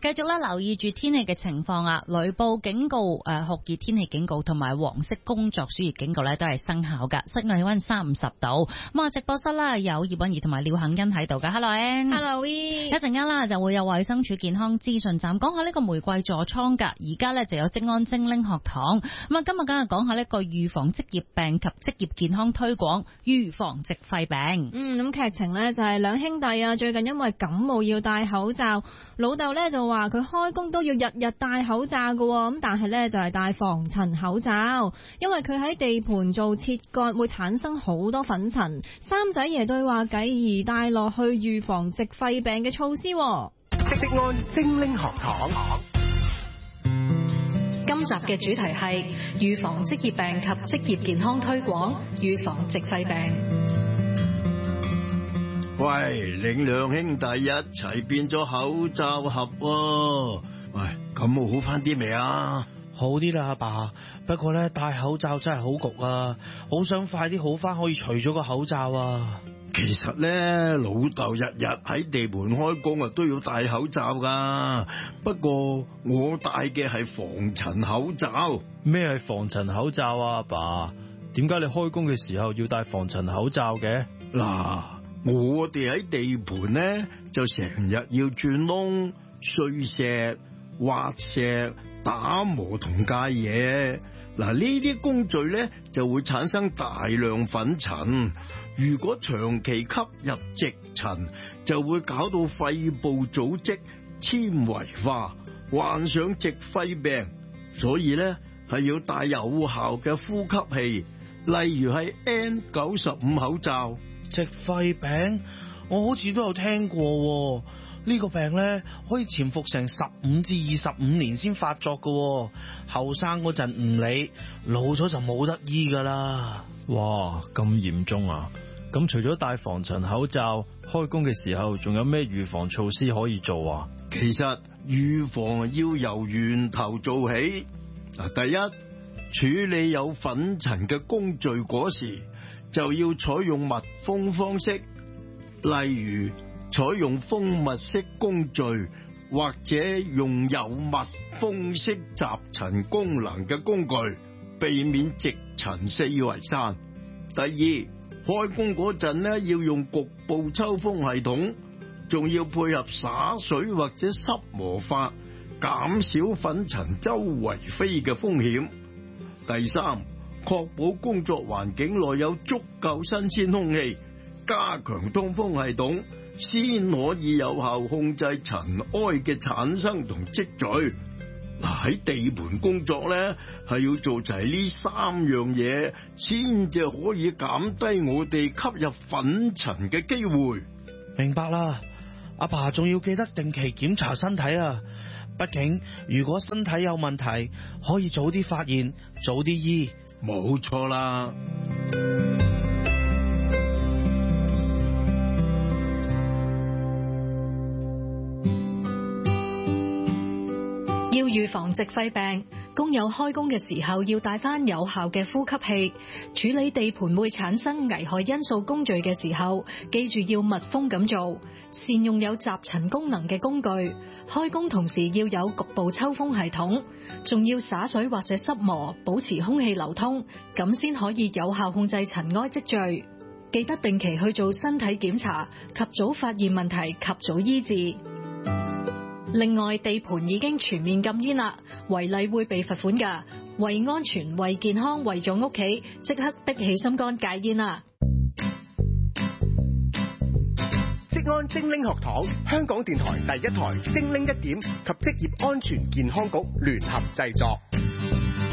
繼續咧留意住天氣嘅情況啊，雷暴警告、酷熱天氣警告同埋黃色工作暑熱警告咧都係生效噶。室外氣溫30度。咁啊，直播室啦有葉韻儀同埋廖杏欣喺度噶。Hello Ann。Hello We。一陣間啦就會有衛生署健康資訊站講下呢個玫瑰痤瘡噶。而家咧就有職安精靈學堂。咁啊，今日梗係講下呢個預防職業病及職業健康推廣，預防矽肺病。 咁劇情呢就係兩兄弟啊，最近因為感冒要戴口罩，老豆呢就話佢開工都要日日戴口罩㗎，咁但係呢就係戴防塵口罩，因為佢喺地盤做切割會產生好多粉塵。三仔爺對話繼而帶落去預防矽肺病嘅措施。 職安精靈學堂。 今集嘅主題係預防職業病及職業健康推廣，預防矽肺病。 喂，你兩兄弟一齊變咗口罩盒喎。喂，感冒好翻啲未啊？ 好啲啦，阿爸。不過咧，戴口罩真係好焗啊，好想快啲好翻，可以除咗個口罩啊。 其實咧，老豆日日喺地盤開工啊，都要戴口罩噶。不過我戴嘅係防塵口罩。 咩係防塵口罩啊，阿爸？點解你開工嘅時候要戴防塵口罩嘅？ 嗱，我哋喺地盤咧就成日要鑽窿、碎石、挖石、打磨同戒嘢。嗱，呢啲工序咧就會產生大量粉塵，如果長期吸入直塵，就會搞到肺部組織纖維化，患上矽肺病。所以咧係要戴有效嘅呼吸器，例如係 N95 口罩。 矽肺病我好似都有聽過，呢個病咧可以潛伏成15至25年先發作㗎，後生嗰陣唔理，老咗就冇得醫噶啦。 哇，咁嚴重啊！咁除咗戴防塵口罩，開工嘅時候仲有咩預防措施可以做啊？ 其實預防要由源頭做起。第一，處理有粉塵嘅工序嗰時，就要採用密封方式，例如採用封密式工序，或者用有密封式集塵功能嘅工具，避免直塵四圍散。第二，開工嗰陣呢，要用局部抽風系統，仲要配合灑水或者濕磨法，減少粉塵周圍飛嘅風險。第三，確保工作環境內有足夠新鮮空氣，加強通風系統，先可以有效控制塵埃嘅產生同積聚。喺地盤工作咧，係要做齊呢3樣嘢，先至可以減低我哋吸入粉塵嘅機會。 明白啦，阿爸仲要記得定期檢查身體啊！畢竟如果身體有問題，可以早啲發現，早啲醫。 冇錯啦。 要預防矽肺病，工友開工嘅時候要帶翻有效嘅呼吸器。處理地盤會產生危害因素工序嘅時候，記住要密封咁做，善用有集塵功能嘅工具。開工同時要有局部抽風系統，仲要灑水或者濕磨，保持空氣流通，咁先可以有效控制塵埃積聚。記得定期去做身體檢查，及早發現問題，及早醫治。另外，地盤已經全面禁煙啦，違例會被罰款㗎。為安全、為健康、為咗屋企，即刻的起心肝戒煙啦！ 職安精靈學堂，香港電台第一台精靈一點及職業安全健康局聯合製作。